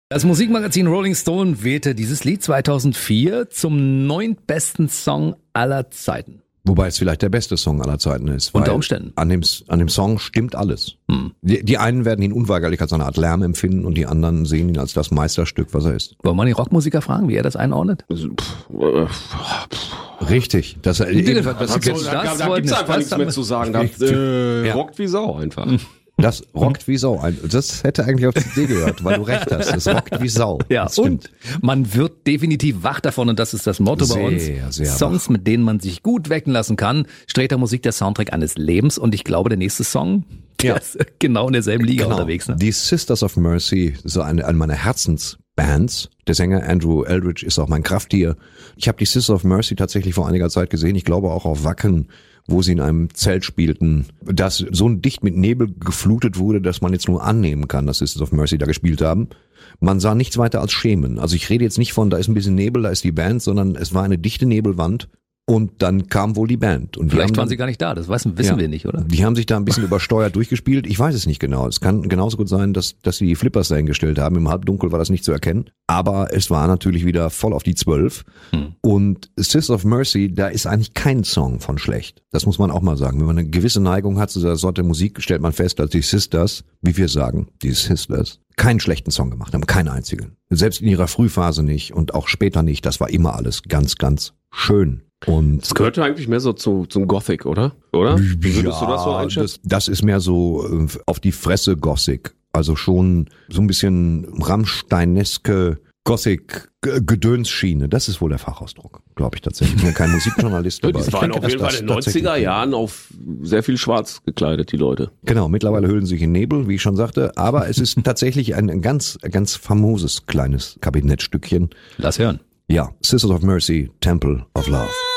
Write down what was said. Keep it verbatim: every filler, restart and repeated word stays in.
Das Musikmagazin Rolling Stone wählte dieses Lied zweitausendvier zum neuntbesten Song aller Zeiten. Wobei es vielleicht der beste Song aller Zeiten ist. Unter Umständen. An dem, an dem Song stimmt alles. Hm. Die, die einen werden ihn unweigerlich als eine Art Lärm empfinden und die anderen sehen ihn als das Meisterstück, was er ist. Wollen wir die Rockmusiker fragen, wie er das einordnet? Richtig. Das, eben, das, das, das, da da, da gibt es einfach nichts mehr zu sagen. Das äh, ja. rockt wie Sau einfach. Das rockt wie Sau. Das hätte eigentlich auf die Idee gehört, weil du recht hast. Das rockt wie Sau. Ja, und man wird definitiv wach davon und das ist das Motto sehr, bei uns. Sehr Songs, wach. mit denen man sich gut wecken lassen kann. Sträter Musik, der Soundtrack eines Lebens und ich glaube, der nächste Song, der ja. ist genau in derselben Liga genau. unterwegs. Ne? Die Sisters of Mercy, so eine, eine meiner Herzensbands. Der Sänger Andrew Eldridge ist auch mein Krafttier. Ich habe die Sisters of Mercy tatsächlich vor einiger Zeit gesehen. Ich glaube auch auf Wacken, wo sie in einem Zelt spielten, das so dicht mit Nebel geflutet wurde, dass man jetzt nur annehmen kann, dass Sisters of Mercy da gespielt haben. Man sah nichts weiter als Schemen. Also ich rede jetzt nicht von, da ist ein bisschen Nebel, da ist die Band, sondern es war eine dichte Nebelwand und dann kam wohl die Band. Und vielleicht waren dann, sie gar nicht da, das wissen, wissen ja, wir nicht, oder? Die haben sich da ein bisschen übersteuert durchgespielt. Ich weiß es nicht genau. Es kann genauso gut sein, dass, dass sie die Flippers dahingestellt haben. Im Halbdunkel war das nicht zu erkennen. Aber es war natürlich wieder voll auf die Zwölf. Hm. Und Sisters of Mercy, da ist eigentlich kein Song von schlecht. Das muss man auch mal sagen. Wenn man eine gewisse Neigung hat zu dieser Sorte Musik, stellt man fest, dass die Sisters, wie wir sagen, die Sisters, keinen schlechten Song gemacht haben. Keinen einzigen. Selbst in ihrer Frühphase nicht und auch später nicht. Das war immer alles ganz, ganz schön. Und das gehörte eigentlich mehr so zu, zum Gothic, oder? Oder? Wie würdest ja, du das so einschätzen? Das, das ist mehr so äh, auf die Fresse Gothic. Also schon so ein bisschen Rammsteineske Gothic-Gedönsschiene. Das ist wohl der Fachausdruck, glaube ich tatsächlich. Ich bin ja kein Musikjournalist. Ja, aber die waren auf jeden Fall in den neunziger Jahren auf sehr viel schwarz gekleidet, die Leute. Genau, mittlerweile hüllen sie sich in Nebel, wie ich schon sagte. Aber es ist tatsächlich ein, ein ganz, ganz famoses kleines Kabinettstückchen. Lass hören. Ja, Sisters of Mercy, Temple of Love.